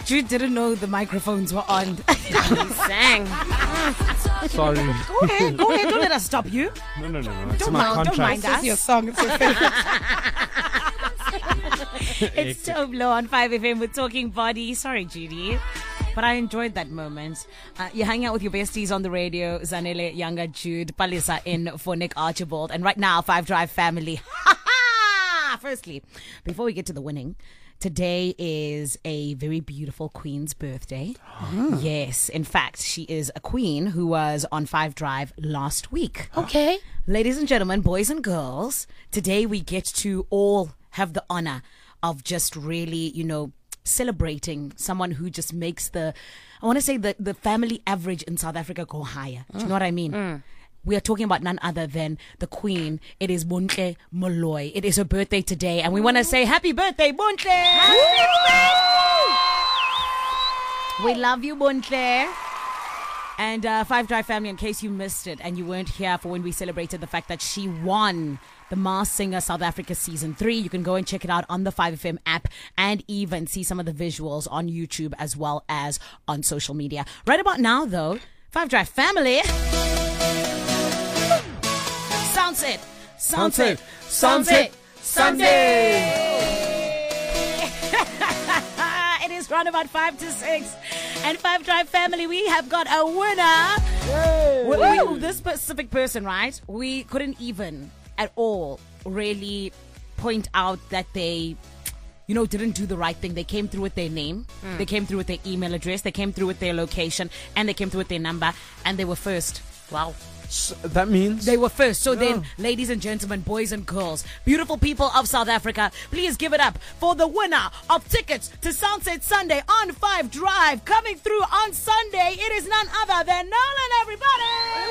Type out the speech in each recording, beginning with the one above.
Jude didn't know the microphones were on. He sang. Sorry. Go ahead. Don't let us stop you. No. It's Don't my mind contract. us. It's your song. It's your favorite. It's Tove Lo on 5FM with Talking Body. Sorry, Judy. But I enjoyed that moment. You're hanging out with your besties on the radio. Zanele, Younger, Jude, Palisa in for Nick Archibald. And right now, 5 Drive family. Firstly, before we get to the winning, today is a very beautiful queen's birthday. Yes, in fact, she is a queen who was on 5 Drive last week. Okay. Ladies and gentlemen, boys and girls, today we get to all have the honor of just really, celebrating someone who just makes the family average in South Africa go higher. Do you know what I mean? We are talking about none other than the queen. It is Bontle Moloi. It is her birthday today, and we want to say happy birthday, Bontle! We love you, Bontle. And 5 Drive family, in case you missed it and you weren't here for when we celebrated the fact that she won the Masked Singer South Africa Season 3. You can go and check it out on the 5FM app and even see some of the visuals on YouTube as well as on social media. Right about now, though, 5 Drive family. Sounds it. Sunday. It is round about 5 to 6. And 5 Drive family, we have got a winner. This specific person, right? We couldn't even at all really point out that they didn't do the right thing. They came through with their name, they came through with their email address, they came through with their location, and they came through with their number, and they were first. Wow. So that means they were first. So then, ladies and gentlemen, boys and girls, beautiful people of South Africa, please give it up for the winner of tickets to Sunset Sunday on 5 Drive. Coming through on Sunday, it is none other than Nolan, everybody!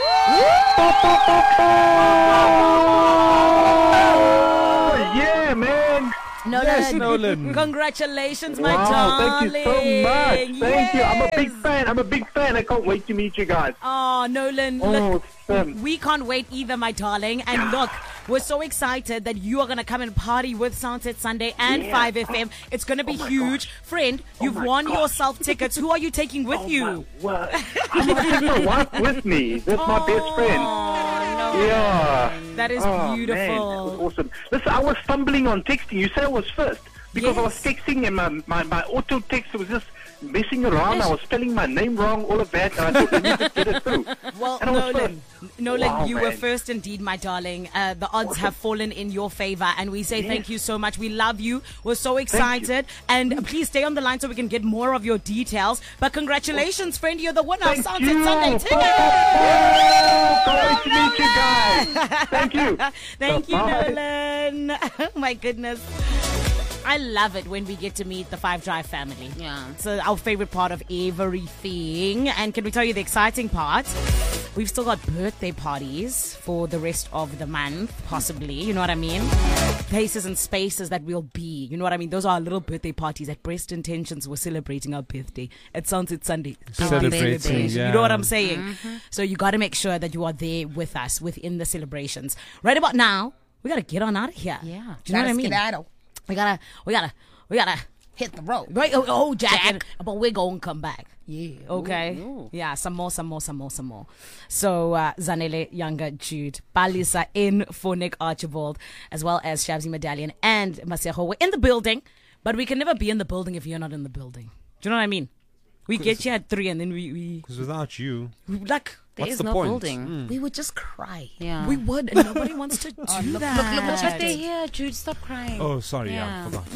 Yeah, man. Nolan, Yes, Nolan. Congratulations, my Wow, darling. thank you so much. Thank you. I'm a big Yes. fan. I can't wait to meet you guys. Oh, Nolan, Oh, look, fun. we can't wait either, my darling. And look, we're so excited that you are going to come and party with Sunset Sunday and Yeah. 5FM. It's going to be my huge. Friend, you've my won gosh. yourself tickets. Who are you taking with Oh, you? my word. I'm going to take my wife with me. That's my best friend. Oh, no. Yeah. That is Oh, beautiful. Man, that was awesome. Listen, I was fumbling on texting. You said I was first. Because I was texting and my auto text was just messing around. I was spelling my name wrong, all of that. And I thought, let me just get it through. Well, And I was Nolan, Wow, you were man. first indeed, my darling. The odds have fallen in your favor, and we say thank you so much. We love you. We're so excited. And please stay on the line so we can get more of your details. But congratulations, friend. You're the winner of Thank Sunset you. Sunday tickets. Great to meet you guys. Thank you. Thank you, Bye. Nolan. Oh, my goodness. I love it when we get to meet the 5 Drive family. Yeah. It's our favorite part of everything. And can we tell you the exciting part? We've still got birthday parties for the rest of the month, possibly. You know what I mean? Places and spaces that we'll be. You know what I mean? Those are our little birthday parties. At Breast Intentions, we're celebrating our birthday. At Sunset Sunday. Celebrating, You know what I'm saying? So you got to make sure that you are there with us within the celebrations. Right about now, we got to get on out of here. Yeah. Do you know what I mean? Skedaddle. We gotta Hit the road. right. Oh, Jack. But we're gonna come back. Yeah. Okay. Yeah. Some more. So Zanele, Younger, Jude, Palisa in for Nick Archibald, as well as Shabzi Medallion and Masejo. We're in the building, but we can never be in the building if you're not in the building. Do you know what I mean? We get you at 3 and then we because without you, like. There what's is the no point? building. We would just cry. Yeah. We would, and nobody wants to do Look, that. look, but they're here, Jude. Stop crying. Oh, sorry, Yeah. I forgot.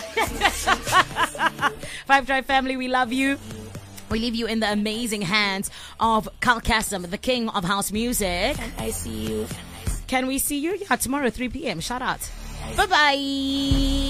5 Drive family, we love you. We leave you in the amazing hands of Carl Kassem, the king of house music. I see you. Can we see you? Yeah, tomorrow 3 p.m. Shout out. Bye-bye.